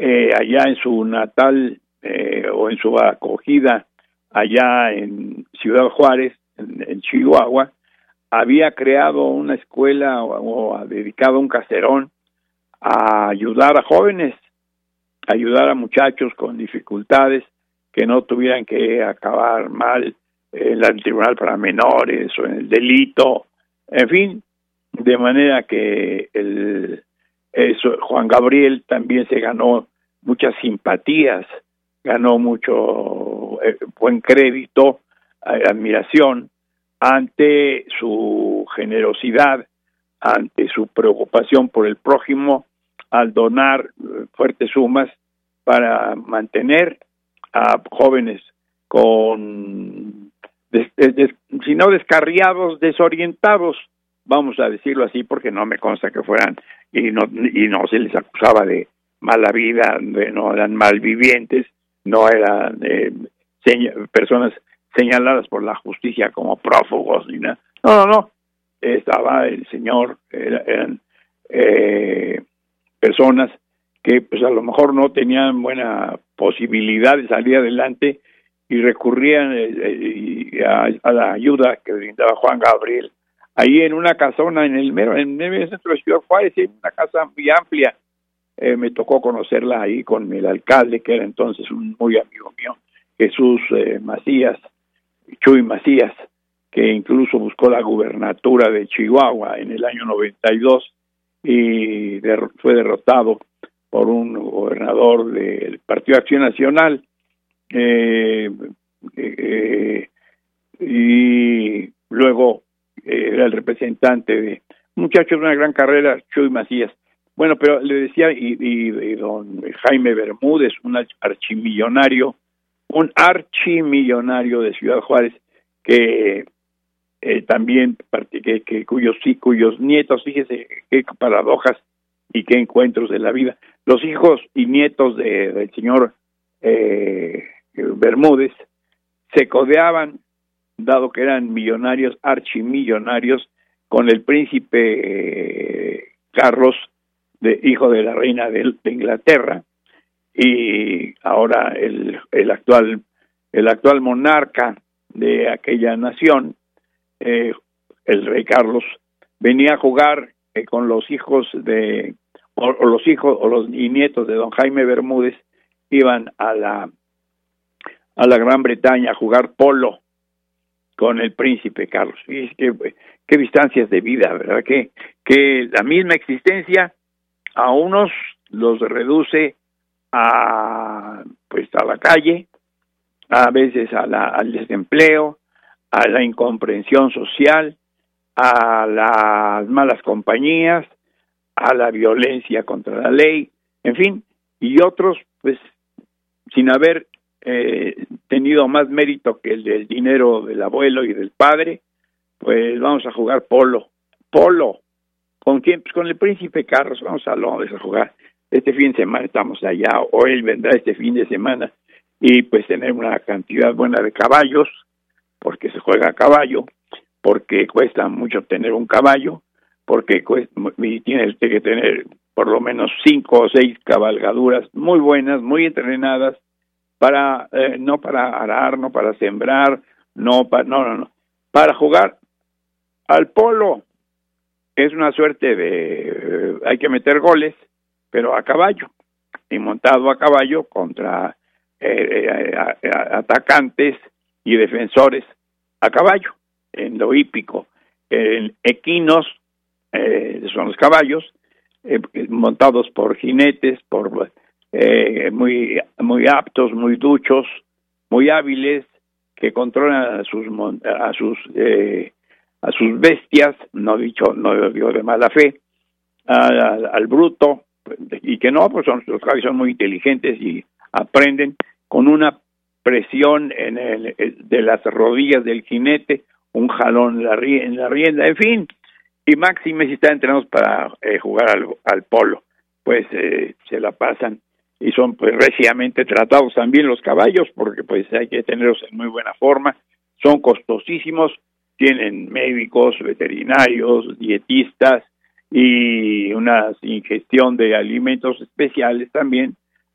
allá en su natal o en su acogida allá en Ciudad Juárez, en Chihuahua, había creado una escuela o dedicado un caserón a ayudar a jóvenes, a ayudar a muchachos con dificultades que no tuvieran que acabar mal en el tribunal para menores o en el delito, en fin, de manera que Juan Gabriel también se ganó muchas simpatías, ganó mucho buen crédito, admiración ante su generosidad, ante su preocupación por el prójimo, al donar fuertes sumas para mantener a jóvenes con, si no descarriados, desorientados, vamos a decirlo así, porque no me consta que fueran, y no se les acusaba de mala vida, no eran malvivientes, no eran personas señaladas por la justicia como prófugos, ni nada. No. Estaba el señor, eran personas que pues a lo mejor no tenían buena posibilidad de salir adelante y recurrían a la ayuda que brindaba Juan Gabriel. Ahí en una casona en el mero centro de Ciudad Juárez, en una casa muy amplia, me tocó conocerla ahí con el alcalde, que era entonces un muy amigo mío, Jesús Macías, Chuy Macías, que incluso buscó la gubernatura de Chihuahua en el año 92 y fue derrotado por un gobernador del Partido Acción Nacional, y luego era el representante de un muchacho de una gran carrera, Chuy Macías. Bueno, pero le decía, y don Jaime Bermúdez, un archimillonario de Ciudad Juárez, que también cuyos nietos, fíjese qué paradojas y qué encuentros de la vida. Los hijos y nietos del señor Bermúdez se codeaban, dado que eran millonarios, archimillonarios, con el príncipe Carlos, hijo de la reina de Inglaterra, y ahora el actual monarca de aquella nación, el rey Carlos, venía a jugar con los hijos y nietos de don Jaime Bermúdez, iban a la Gran Bretaña a jugar polo con el príncipe Carlos. Y qué distancias de vida, ¿verdad? Que la misma existencia a unos los reduce a la calle, a veces al desempleo, a la incomprensión social, a las malas compañías, a la violencia contra la ley, en fin, y otros, pues, sin haber tenido más mérito que el del dinero del abuelo y del padre, pues vamos a jugar polo. ¿Con quién? Pues con el príncipe Carlos, vamos a Londres a jugar. Este fin de semana estamos allá, o él vendrá este fin de semana, y pues tener una cantidad buena de caballos, porque se juega a caballo, porque cuesta mucho tener un caballo, porque y tiene usted que tener por lo menos 5 o 6 cabalgaduras muy buenas, muy entrenadas, para no para arar, no para sembrar, no, para jugar al polo. Es una suerte de hay que meter goles, pero a caballo, y montado a caballo contra atacantes y defensores a caballo, en lo hípico. En equinos son los caballos, montados por jinetes, muy aptos, muy duchos, muy hábiles, que controlan a sus bestias, no digo de mala fe, al bruto, y que no, pues los caballos son muy inteligentes y aprenden con una presión de las rodillas del jinete, un jalón en la rienda, en fin, y máxime si están entrenados para jugar al polo, pues se la pasan, y son pues reciamente tratados también los caballos, porque pues hay que tenerlos en muy buena forma, son costosísimos, tienen médicos, veterinarios, dietistas y una ingestión de alimentos especiales también